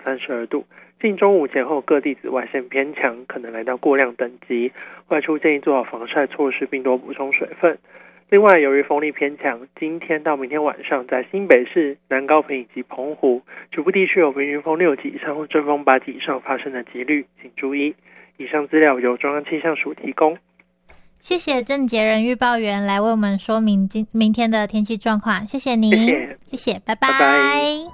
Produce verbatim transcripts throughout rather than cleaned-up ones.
三十二度。近中午前后各地紫外线偏强，可能来到过量等级，外出建议做好防晒措施并多补充水分。另外，由于风力偏强，今天到明天晚上在新北市、南高屏以及澎湖局部地区有微云风六级以上或阵风八级以上发生的几率，请注意。以上资料由中央气象署提供。 谢谢郑杰仁预报员来为我们说明今明天的天气状况，谢谢您， 谢谢， 谢谢，拜拜。 拜拜。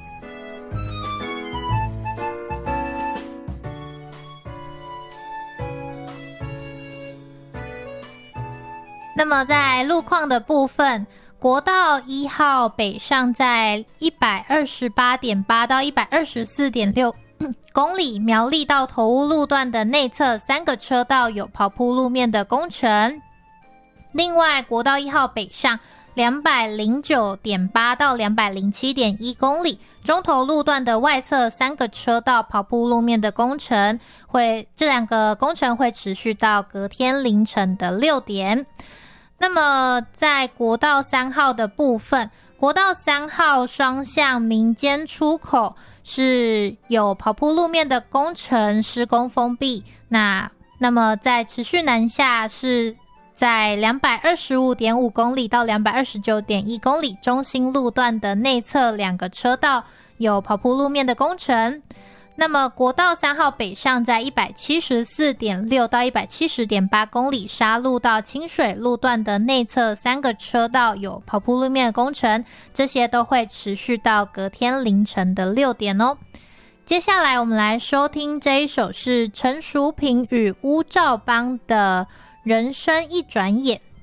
那么在路况的部分，国道一号北上在 一百二十八点八 到 一百二十四点六 公里，苗栗到头屋路段的内侧三个车道有刨铺路面的工程。另外，国道一号北上 两百零九点八 到 两百零七点一 公里，中头路段的外侧三个车道刨铺路面的工程，会这两个工程会持续到隔天凌晨的六点。那么在国道三号的部分，国道三号双向民间出口是有刨铺路面的工程施工封闭，那那么在持续南下是在 两百二十五点五 公里到 两百二十九点一 公里，中心路段的内侧两个车道有刨铺路面的工程。那么国道三号北上在 一百七十四点六 到 一百七十点八 公里，沙路到清水路段的内侧三个车道有刨铺路面的工程，这些都会持续到隔天凌晨的六点哦。接下来我们来收听这一首是陈淑萍与巫兆邦的人生一转眼。